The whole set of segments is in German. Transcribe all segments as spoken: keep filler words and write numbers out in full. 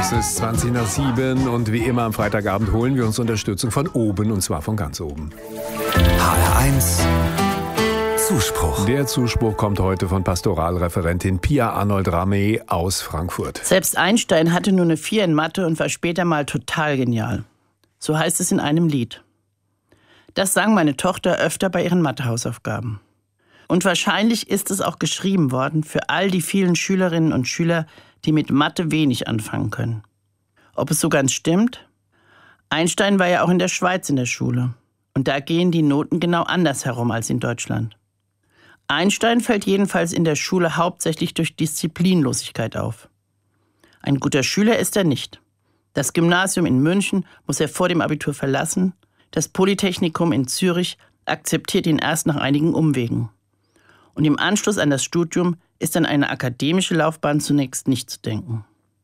Es ist zwanzig nach sieben und wie immer am Freitagabend holen wir uns Unterstützung von oben, und zwar von ganz oben. H R eins Zuspruch. Der Zuspruch kommt heute von Pastoralreferentin Pia Arnold-Ramey aus Frankfurt. Selbst Einstein hatte nur eine vier in Mathe und war später mal total genial. So heißt es in einem Lied. Das sang meine Tochter öfter bei ihren Mathehausaufgaben. Und wahrscheinlich ist es auch geschrieben worden für all die vielen Schülerinnen und Schüler, die mit Mathe wenig anfangen können. Ob es so ganz stimmt? Einstein war ja auch in der Schweiz in der Schule. Und da gehen die Noten genau anders herum als in Deutschland. Einstein fällt jedenfalls in der Schule hauptsächlich durch Disziplinlosigkeit auf. Ein guter Schüler ist er nicht. Das Gymnasium in München muss er vor dem Abitur verlassen. Das Polytechnikum in Zürich akzeptiert ihn erst nach einigen Umwegen. Und im Anschluss an das Studium ist an eine akademische Laufbahn zunächst nicht zu denken.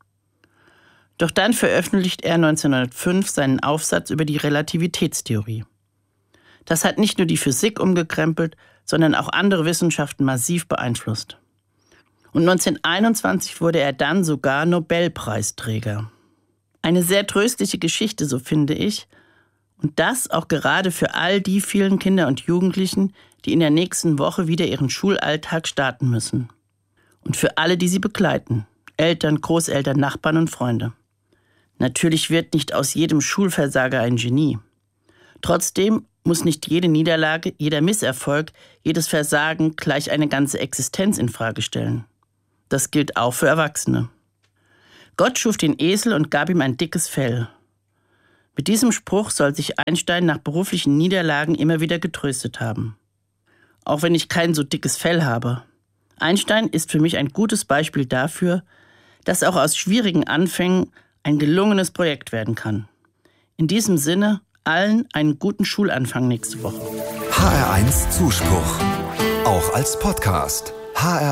Doch dann veröffentlicht er neunzehnhundertfünf seinen Aufsatz über die Relativitätstheorie. Das hat nicht nur die Physik umgekrempelt, sondern auch andere Wissenschaften massiv beeinflusst. Und neunzehnhunderteinundzwanzig wurde er dann sogar Nobelpreisträger. Eine sehr tröstliche Geschichte, so finde ich. Und das auch gerade für all die vielen Kinder und Jugendlichen, die in der nächsten Woche wieder ihren Schulalltag starten müssen. Und für alle, die sie begleiten. Eltern, Großeltern, Nachbarn und Freunde. Natürlich wird nicht aus jedem Schulversager ein Genie. Trotzdem muss nicht jede Niederlage, jeder Misserfolg, jedes Versagen gleich eine ganze Existenz in Frage stellen. Das gilt auch für Erwachsene. Gott schuf den Esel und gab ihm ein dickes Fell. Mit diesem Spruch soll sich Einstein nach beruflichen Niederlagen immer wieder getröstet haben. Auch wenn ich kein so dickes Fell habe. Einstein ist für mich ein gutes Beispiel dafür, dass auch aus schwierigen Anfängen ein gelungenes Projekt werden kann. In diesem Sinne, allen einen guten Schulanfang nächste Woche. H R eins Zuspruch. Auch als Podcast. H R